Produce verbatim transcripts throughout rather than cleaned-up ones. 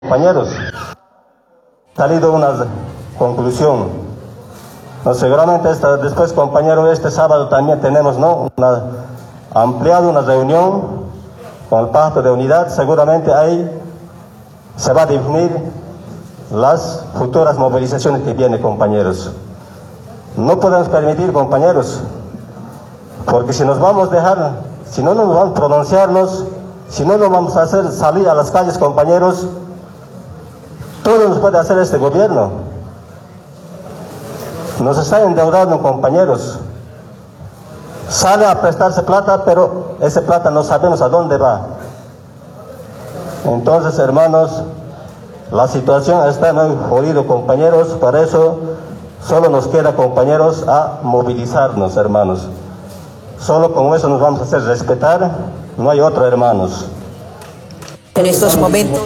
compañeros. Ha salido una conclusión. No, seguramente esta, después, compañero, este sábado también tenemos, ¿no?, una ampliado una reunión con el pacto de unidad. Seguramente ahí se va a definir las futuras movilizaciones que vienen, compañeros. No podemos permitir, compañeros, porque si nos vamos a dejar, si no nos vamos a pronunciarnos, si no nos vamos a hacer salir a las calles, compañeros, todo nos puede hacer este gobierno. Nos está endeudando, compañeros. Sale a prestarse plata, pero esa plata no sabemos a dónde va. Entonces, hermanos, la situación está muy jodida, compañeros. Por eso solo nos queda, compañeros, a movilizarnos, hermanos. Solo con eso nos vamos a hacer respetar. No hay otro, hermanos. En estos momentos.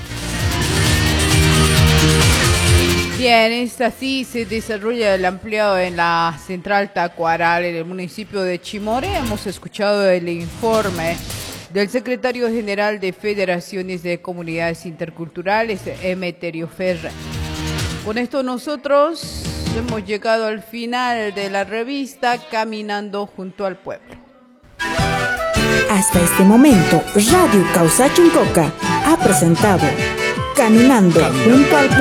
Bien, es así se desarrolla el ampliado en la central Tacuaral, en el municipio de Chimore. Hemos escuchado el informe del secretario general de Federaciones de Comunidades Interculturales, Emeterio Ferre. Con esto nosotros hemos llegado al final de la revista Caminando junto al Pueblo. Hasta este momento, Radio Causa Chincoca ha presentado Caminando junto al Pueblo.